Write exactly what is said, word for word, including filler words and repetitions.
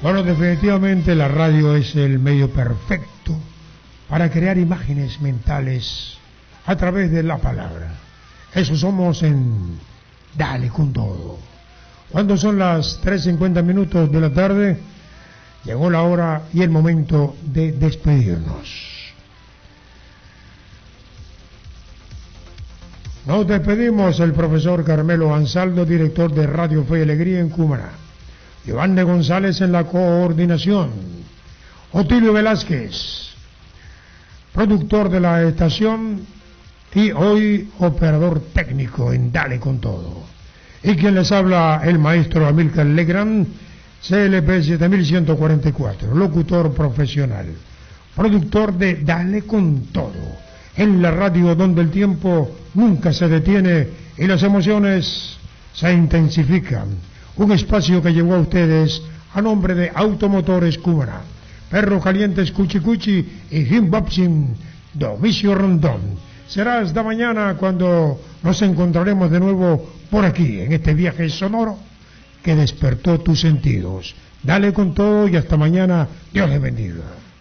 Bueno, definitivamente la radio es el medio perfecto para crear imágenes mentales a través de la palabra. Eso somos en Dale con Todo. Cuando son las tres cincuenta minutos de la tarde, llegó la hora y el momento de despedirnos. Nos despedimos el profesor Carmelo Ansaldo, director de Radio Fe y Alegría en Cumaná. Giovanni González en la coordinación. Otilio Velázquez, productor de la estación y hoy operador técnico en Dale con Todo. Y quien les habla, el maestro Amílcar Legrand, C L P siete mil ciento cuarenta y cuatro, locutor profesional, productor de Dale con Todo, en la radio donde el tiempo nunca se detiene y las emociones se intensifican. Un espacio que llegó a ustedes a nombre de Automotores Cumaná, Perro Calientes Cuchi Cuchi y Jim Bobsin Domicio Rondón. Será hasta mañana cuando nos encontraremos de nuevo por aquí, en este viaje sonoro que despertó tus sentidos. Dale con todo y hasta mañana. Dios les bendiga.